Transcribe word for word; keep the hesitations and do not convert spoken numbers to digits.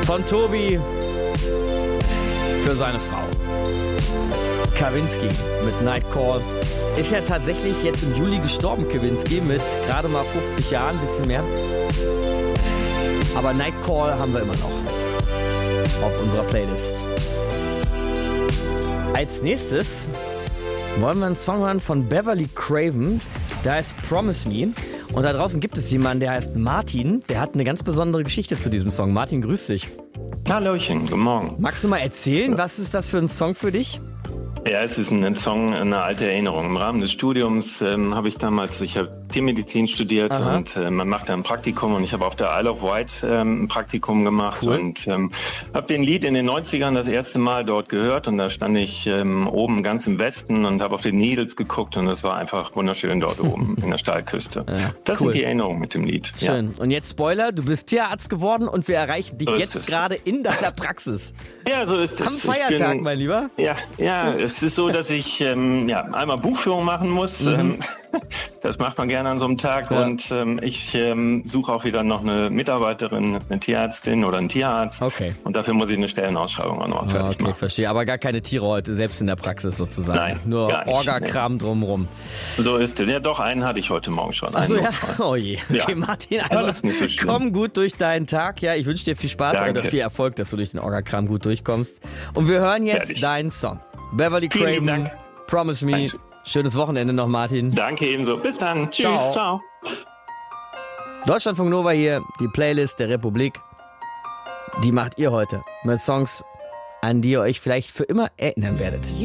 Von Tobi für seine Frau. Kavinsky mit Nightcall. Ist ja tatsächlich jetzt im Juli gestorben, Kavinsky, mit gerade mal fünfzig Jahren, ein bisschen mehr. Aber Nightcall haben wir immer noch auf unserer Playlist. Als nächstes wollen wir einen Song hören von Beverly Craven. Der heißt Promise Me. Und da draußen gibt es jemanden, der heißt Martin. Der hat eine ganz besondere Geschichte zu diesem Song. Martin, grüß dich. Hallöchen, guten Morgen. Magst du mal erzählen, was ist das für ein Song für dich? Ja, es ist ein Song, eine alte Erinnerung. Im Rahmen des Studiums ähm, habe ich damals, ich habe Tiermedizin studiert. Aha. Und äh, man macht da ein Praktikum und ich habe auf der Isle of Wight ähm, ein Praktikum gemacht. Cool. Und ähm, habe den Lied in den neunzigern das erste Mal dort gehört und da stand ich ähm, oben ganz im Westen und habe auf den Needles geguckt und es war einfach wunderschön dort oben in der Steilküste. Ja, das cool. sind die Erinnerungen mit dem Lied. Schön. Ja. Und jetzt Spoiler, du bist Tierarzt geworden und wir erreichen dich so jetzt gerade in deiner Praxis. Ja, so ist es. Am Feiertag, bin, mein Lieber. Ja, ja, es ist so, dass ich ähm, ja, einmal Buchführung machen muss. Mhm. Ähm, das macht man gerne an so einem Tag. Ja. Und ähm, ich ähm, suche auch wieder noch eine Mitarbeiterin, eine Tierärztin oder einen Tierarzt. Okay. Und dafür muss ich eine Stellenausschreibung auch noch fertig machen. Okay, machen. Verstehe. Aber gar keine Tiere heute, selbst in der Praxis sozusagen. Nein, nur Orga-Kram nee. drumrum. So ist es. Ja, doch, einen hatte ich heute Morgen schon. Achso, ja? Oh je. Okay, ja. Martin, also nicht so komm gut durch deinen Tag. Ja, ich wünsche dir viel Spaß Danke. oder viel Erfolg, dass du durch den Orga-Kram gut durchkommst. Und wir hören jetzt Fertig. deinen Song. Beverly Craven, Promise Me. Danke. Schönes Wochenende noch, Martin. Danke ebenso. Bis dann. Tschüss. Ciao. Ciao. Deutschlandfunk Nova hier, die Playlist der Republik. Die macht ihr heute mit Songs, an die ihr euch vielleicht für immer erinnern werdet.